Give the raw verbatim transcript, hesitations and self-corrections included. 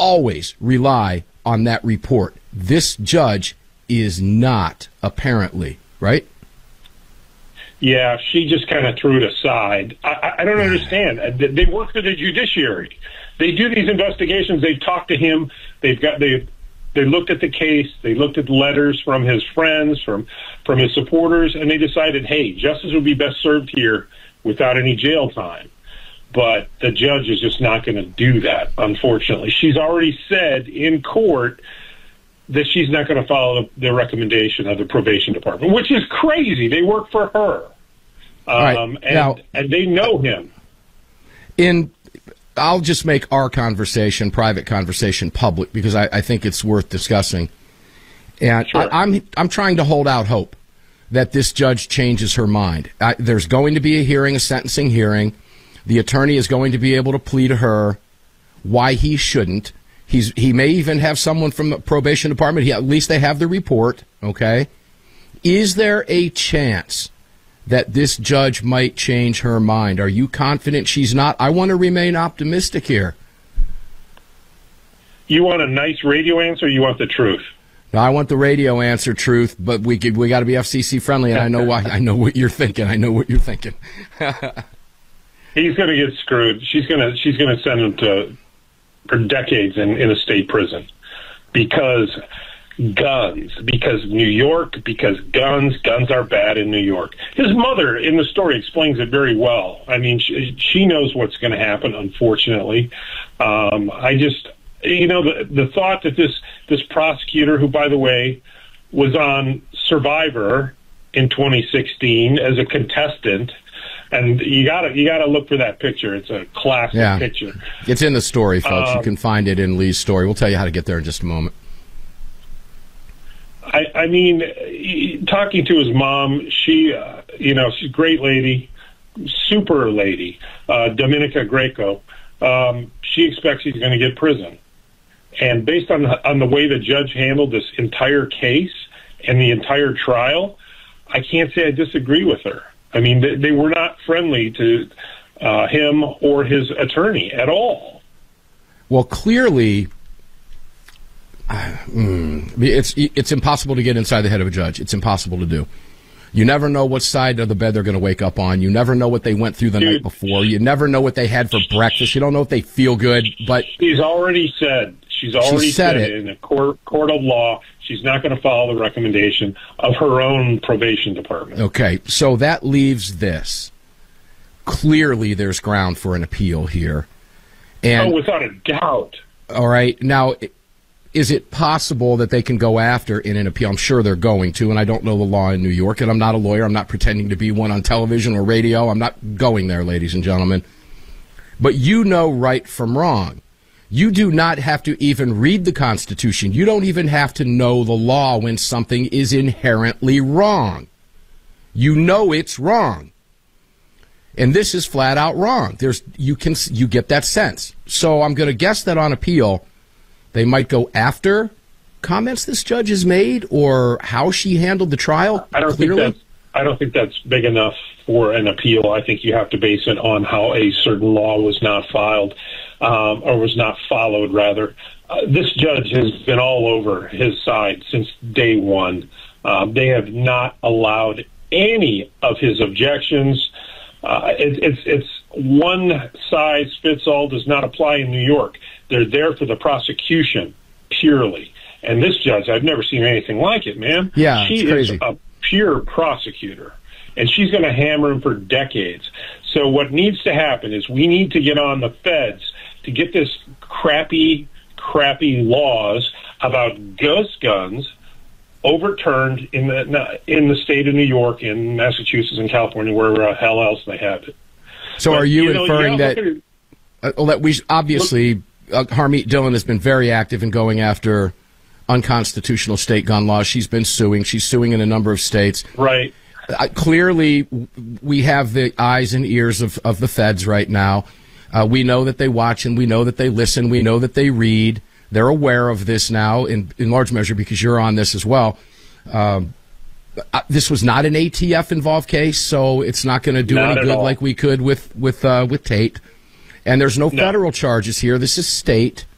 always rely on that report. This judge is not, apparently, right? Yeah, she just kind of threw it aside. I, I don't understand. They work for the judiciary. They do these investigations. They've talked to him. They've got they they looked at the case. They looked at the letters from his friends, from from his supporters, and they decided, hey, justice would be best served here without any jail time. But the judge is just not going to do that, unfortunately. She's already said in court that she's not going to follow the recommendation of the probation department, which is crazy. They work for her. Um, right. and, now, and they know him. In, I'll just make our conversation, private conversation, public because I, I think it's worth discussing. And sure. I, I'm I'm trying to hold out hope that this judge changes her mind. I, there's going to be a hearing, a sentencing hearing. The attorney is going to be able to plead to her why he shouldn't. He's he may even have someone from the probation department. He, at least they have the report. Okay, is there a chance that this judge might change her mind? Are you confident she's not? I want to remain optimistic here. You want a nice radio answer, or you want the truth? No, I want the radio answer, truth. But we we got to be F C C friendly, and I know why. I know what you're thinking. I know what you're thinking. He's going to get screwed. She's going to she's going to send him to for decades in, in a state prison because guns, because New York, because guns, guns are bad in New York. His mother in the story explains it very well. I mean, she, she knows what's going to happen, unfortunately. Um, I just, you know, the, the thought that this, this prosecutor, who, by the way, was on Survivor in twenty sixteen as a contestant, and you gotta you gotta look for that picture. It's a classic yeah. picture. It's in the story, folks. Um, you can find it in Lee's story. We'll tell you how to get there in just a moment. I, I mean, talking to his mom, she, uh, you know, she's a great lady, super lady, uh, Dominica Greco. Um, she expects he's going to get prison. And based on the, on the way the judge handled this entire case and the entire trial, I can't say I disagree with her. I mean, they, they were not friendly to uh, him or his attorney at all. Well, clearly, uh, mm, it's it's impossible to get inside the head of a judge. It's impossible to do. You never know what side of the bed they're going to wake up on. You never know what they went through the Dude, night before. You never know what they had for breakfast. You don't know if they feel good. But she's already said she's already she said, said it. in a court court of law she's not going to follow the recommendation of her own probation department. Okay, so that leaves this. Clearly, there's ground for an appeal here. And, oh, without a doubt. All right. Now, is it possible that they can go after in an appeal? I'm sure they're going to, and I don't know the law in New York, and I'm not a lawyer. I'm not pretending to be one on television or radio. I'm not going there, ladies and gentlemen. But you know right from wrong. You do not have to even read the Constitution. You don't even have to know the law when something is inherently wrong. You know it's wrong. And this is flat out wrong. There's you can you get that sense. So I'm going to guess that on appeal, they might go after comments this judge has made or how she handled the trial. I don't clearly. think that's I don't think that's big enough for an appeal. I think you have to base it on how a certain law was not filed um, or was not followed. Rather, uh, this judge has been all over his side since day one. Um, they have not allowed any of his objections. Uh, it, it's it's one size fits all does not apply in New York. They're there for the prosecution purely. And this judge, I've never seen anything like it, man. Yeah, she it's crazy. is a pure prosecutor, and she's going to hammer him for decades. So what needs to happen is we need to get on the feds to get this crappy, crappy laws about ghost guns overturned in the in the state of New York, in Massachusetts, and California, wherever the hell else they have it. So but, are you, you know, inferring you that, uh, well, that we obviously uh, Harmeet Dillon has been very active in going after unconstitutional state gun laws. She's been suing. She's suing in a number of states. Right. Uh, clearly, we have the eyes and ears of, of the feds right now. Uh, we know that they watch and we know that they listen. We know that they read. They're aware of this now in, in large measure because you're on this as well. Um, uh, this was not an A T F-involved case, so it's not going to do not any good all. like we could with with uh, with Tate. And there's no, no federal charges here. This is state.